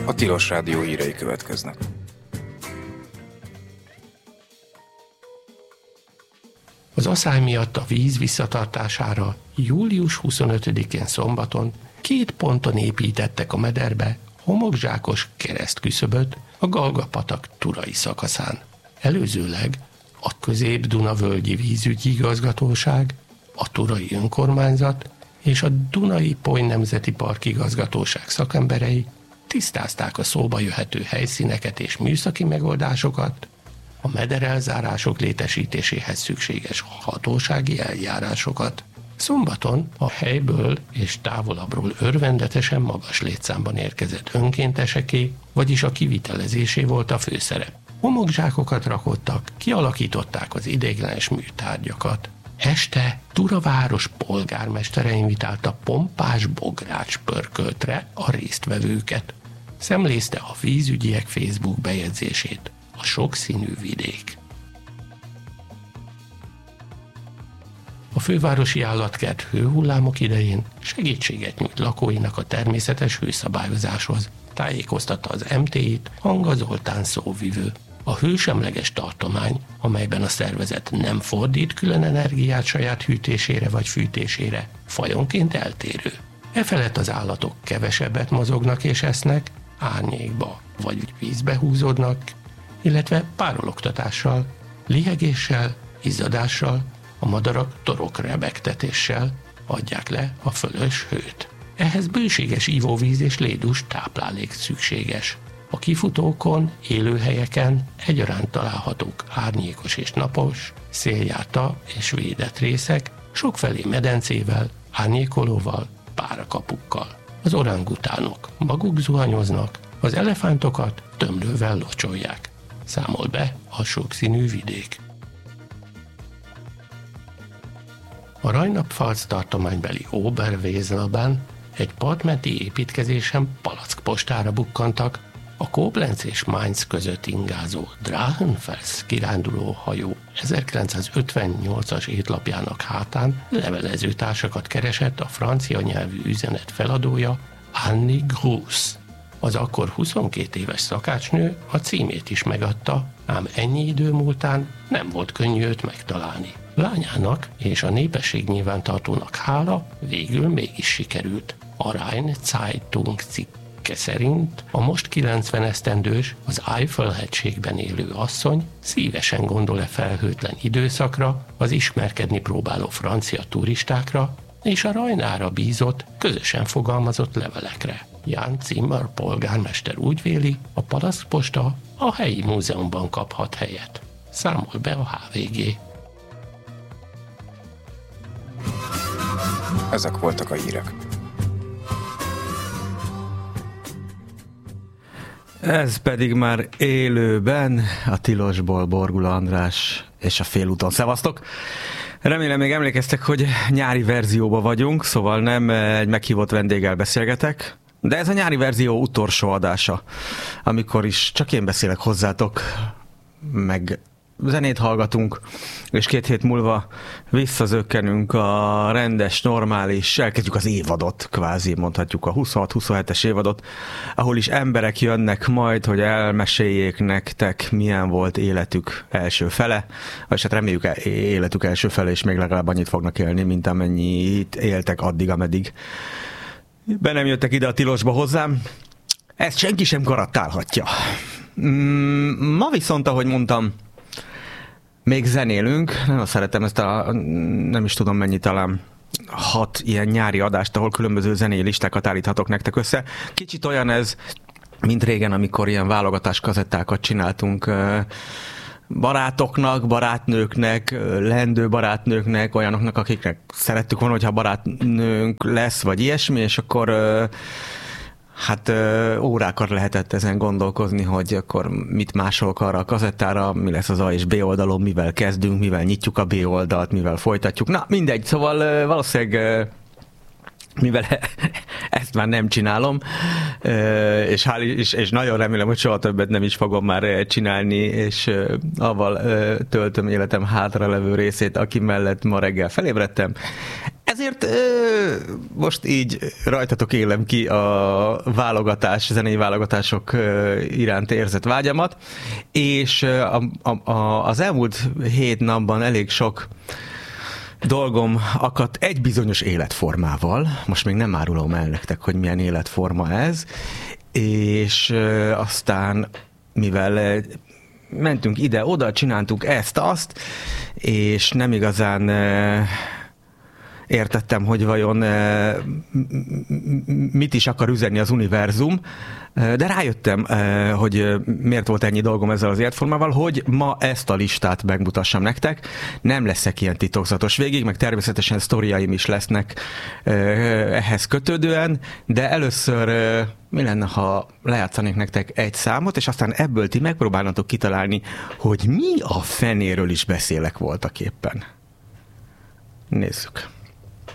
A Tilos Rádió hírei következnek. Az aszály miatt a víz visszatartására július 25-én szombaton 2 ponton építettek a mederbe homokzsákos keresztküszöböt a Galga-patak Turai szakaszán. Előzőleg a Közép-Duna-völgyi vízügyi igazgatóság, a Turai önkormányzat és a Dunai-Poly Nemzeti Park igazgatóság szakemberei tisztázták a szóba jöhető helyszíneket és műszaki megoldásokat, a mederelzárások létesítéséhez szükséges hatósági eljárásokat. Szombaton a helyből és távolabbról örvendetesen magas létszámban érkezett önkénteseké, vagyis a kivitelezésé volt a főszerep. Homokzsákokat rakottak, kialakították az ideiglenes műtárgyakat. Este Tura város polgármestere invitálta pompás bogrács pörköltre a résztvevőket. Szemlézte a vízügyiek Facebook bejegyzését. A sokszínű vidék. A fővárosi állatkert hőhullámok idején segítséget nyújt lakóinak a természetes hőszabályozáshoz, tájékoztatta az MTI-t Hanga Zoltán szóvivő. A hősemleges tartomány, amelyben a szervezet nem fordít külön energiát saját hűtésére vagy fűtésére, fajonként eltérő. Efelett az állatok kevesebbet mozognak és esznek, árnyékba vagy vízbe húzódnak, illetve párologtatással, lihegéssel, izzadással, a madarak torok rebegtetéssel adják le a fölös hőt. Ehhez bőséges ivóvíz és lédús táplálék szükséges. A kifutókon, élőhelyeken egyaránt találhatók árnyékos és napos, széljárta és védett részek, sokfelé medencével, árnyékolóval, párakapukkal. Az orangutánok maguk zuhanyoznak, az elefántokat tömlővel locsolják. Számol be a sokszínű vidék. A Rajnap-Pfalz tartománybeli Oberweselben egy partmenti építkezésen palackpostára bukkantak, a Koblenz és Mainz között ingázó Drachenfels kiránduló hajó 1958-as étlapjának hátán levelezőtársakat keresett a francia nyelvű üzenet feladója Annie Gruss. Az akkor 22 éves szakácsnő a címét is megadta, ám ennyi idő múltán nem volt könnyű őt megtalálni. Lányának és a népességnyilvántartónak hála végül mégis sikerült. A Rhein Zeitung cikke szerint a most 90 esztendős, az Eifel-hegységben élő asszony szívesen gondol-e felhőtlen időszakra, az ismerkedni próbáló francia turistákra és a Rajnára bízott, közösen fogalmazott levelekre. Jan Zimmer polgármester úgy véli, a palackposta a helyi múzeumban kaphat helyet. Számol be a HVG. Ezek voltak a hírek. Ez pedig már élőben a Tilosból Borgula András és a Félúton. Szevasztok! Remélem még emlékeztek, hogy nyári verzióban vagyunk, szóval nem egy meghívott vendéggel beszélgetek, de ez a nyári verzió utolsó adása, amikor is csak én beszélek hozzátok, meg zenét hallgatunk, és 2 hét múlva visszazökkenünk a rendes, normális, elkezdjük az évadot, kvázi mondhatjuk a 26-27-es évadot, ahol is emberek jönnek majd, hogy elmeséljék nektek, milyen volt életük első fele, vagy hát reméljük életük első fele, és még legalább annyit fognak élni, mint amennyit éltek addig, ameddig be nem jöttek ide a Tilosba hozzám. Ezt senki sem garantálhatja. Ma viszont, ahogy mondtam, még zenélünk, nagyon szeretem ezt nem is tudom mennyi, talán 6 ilyen nyári adást, ahol különböző zenei listákat állíthatok nektek össze. Kicsit olyan ez, mint régen, amikor ilyen válogatás kazettákat csináltunk barátoknak, barátnőknek, leendő barátnőknek, olyanoknak, akiknek szerettük volna, hogyha barátnőnk lesz, vagy ilyesmi, és akkor órákat lehetett ezen gondolkozni, hogy akkor mit másolok arra a kazettára, mi lesz az A és B oldalon, mivel kezdünk, mivel nyitjuk a B oldalt, mivel folytatjuk. Na, mindegy, szóval valószínűleg mivel ezt már nem csinálom, és nagyon remélem, hogy soha többet nem is fogom már csinálni, és avval töltöm életem hátralevő részét, aki mellett ma reggel felébredtem. Ezért most így rajtatok élem ki a zenei válogatások iránt érzett vágyamat, és az elmúlt 7 napban elég sok dolgom akadt egy bizonyos életformával, most még nem árulom el nektek, hogy milyen életforma ez, és aztán mivel mentünk ide-oda, csináltuk ezt-azt, és nem igazán értettem, hogy vajon mit is akar üzenni az univerzum, de rájöttem, hogy miért volt ennyi dolgom ezzel az életformával, hogy ma ezt a listát megmutassam nektek. Nem leszek ilyen titokzatos végig, meg természetesen sztoriaim is lesznek ehhez kötődően, de először mi lenne, ha lejátszanék nektek egy számot, és aztán ebből ti megpróbálnatok kitalálni, hogy mi a fenéről is beszélek voltak éppen. Nézzük.